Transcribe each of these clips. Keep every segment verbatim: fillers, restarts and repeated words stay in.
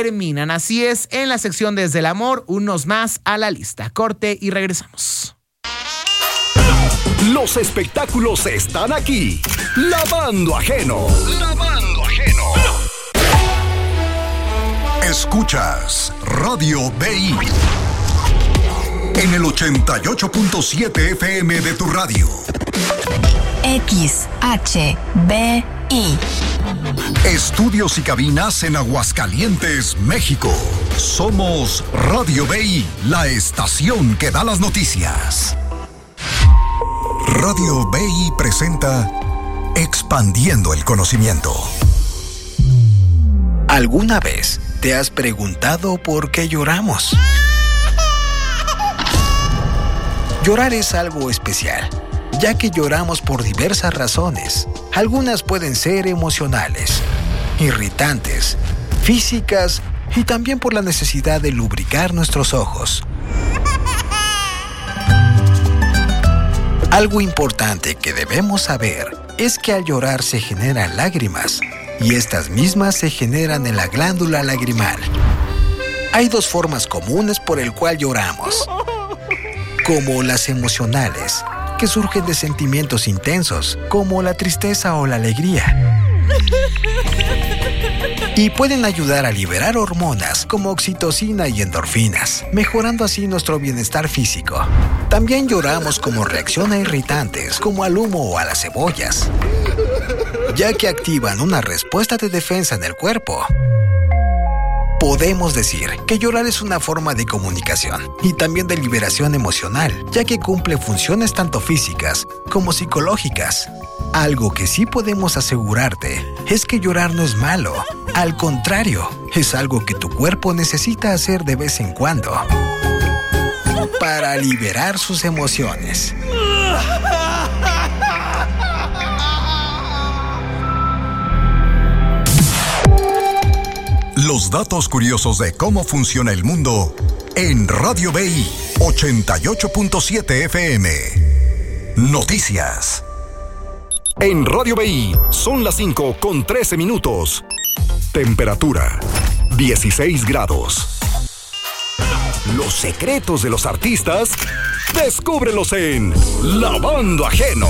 terminan. Así es, en la sección Desde el Amor, unos más a la lista. Corte y regresamos. Los espectáculos están aquí. Lavando Ajeno. Lavando Ajeno. Escuchas Radio B I en el ochenta y ocho punto siete F M de tu radio. X H B I. Estudios y cabinas en Aguascalientes, México. Somos Radio B I, la estación que da las noticias. Radio B I presenta Expandiendo el Conocimiento. ¿Alguna vez te has preguntado por qué lloramos? Llorar es algo especial, ya que lloramos por diversas razones. Algunas pueden ser emocionales, irritantes, físicas y también por la necesidad de lubricar nuestros ojos. Algo importante que debemos saber es que al llorar se generan lágrimas y estas mismas se generan en la glándula lagrimal. Hay dos formas comunes por el cual lloramos, como las emocionales, que surgen de sentimientos intensos, como la tristeza o la alegría. Y pueden ayudar a liberar hormonas como oxitocina y endorfinas, mejorando así nuestro bienestar físico. También lloramos como reacción a irritantes, como al humo o a las cebollas, ya que activan una respuesta de defensa en el cuerpo. Podemos decir que llorar es una forma de comunicación y también de liberación emocional, ya que cumple funciones tanto físicas como psicológicas. Algo que sí podemos asegurarte es que llorar no es malo. Al contrario, es algo que tu cuerpo necesita hacer de vez en cuando para liberar sus emociones. Los datos curiosos de cómo funciona el mundo en Radio B I ochenta y ocho punto siete F M. Noticias. En Radio B I son las cinco con trece minutos. Temperatura dieciséis grados. Los secretos de los artistas, descúbrelos en Lavando Ajeno.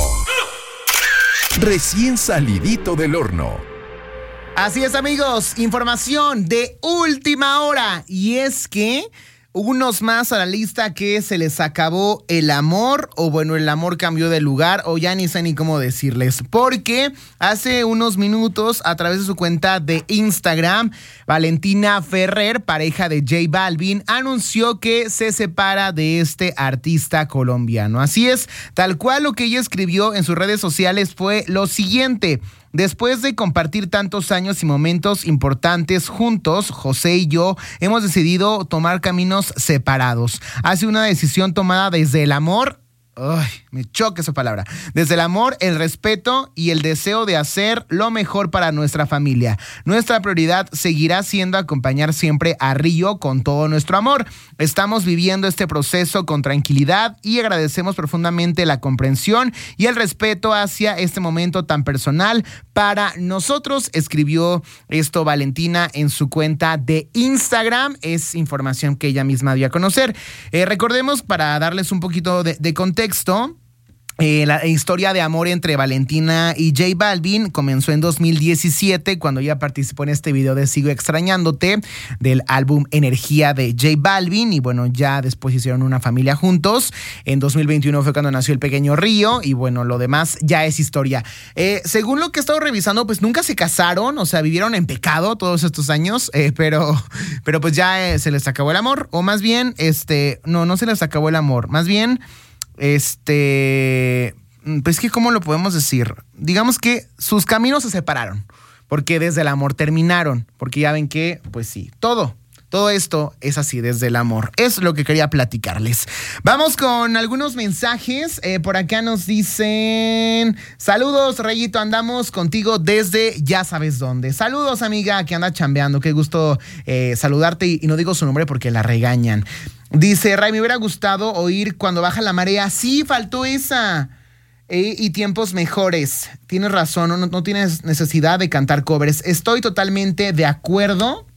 Recién salidito del horno. Así es, amigos, información de última hora. Y es que unos más a la lista que se les acabó el amor, o bueno, el amor cambió de lugar, o ya ni sé ni cómo decirles, porque hace unos minutos, a través de su cuenta de Instagram, Valentina Ferrer, pareja de J Balvin, anunció que se separa de este artista colombiano. Así es, tal cual lo que ella escribió en sus redes sociales fue lo siguiente: después de compartir tantos años y momentos importantes juntos, José y yo hemos decidido tomar caminos separados. Ha sido una decisión tomada desde el amor. Ay, me choca esa palabra. Desde el amor, el respeto y el deseo de hacer lo mejor para nuestra familia. Nuestra prioridad seguirá siendo acompañar siempre a Río con todo nuestro amor. Estamos viviendo este proceso con tranquilidad y agradecemos profundamente la comprensión y el respeto hacia este momento tan personal para nosotros. Escribió esto Valentina en su cuenta de Instagram. Es información que ella misma dio a conocer. Eh, recordemos, para darles un poquito de, de contexto, Texto, eh, la historia de amor entre Valentina y J Balvin comenzó en dos mil diecisiete, cuando ella participó en este video de Sigo Extrañándote, del álbum Energía de J Balvin, y bueno, ya después hicieron una familia juntos. En dos mil veintiuno fue cuando nació el pequeño Río, y bueno, lo demás ya es historia. Eh, según lo que he estado revisando, pues nunca se casaron, o sea, vivieron en pecado todos estos años, eh, pero, pero pues ya eh, se les acabó el amor, o más bien, este, no, no se les acabó el amor, más bien... Este, pues que ¿cómo lo podemos decir? Digamos que sus caminos se separaron, porque desde el amor terminaron, porque ya ven que, pues sí, todo, todo esto es así, desde el amor. Es lo que quería platicarles. Vamos con algunos mensajes. Eh, por acá nos dicen: saludos, Reyito, andamos contigo desde ya sabes dónde. Saludos, amiga, que anda chambeando. Qué gusto eh, saludarte, y, y no digo su nombre porque la regañan. Dice Ray, me hubiera gustado oír Cuando baja la marea. Sí, faltó esa. E, y tiempos mejores. Tienes razón, no, no tienes necesidad de cantar covers. Estoy totalmente de acuerdo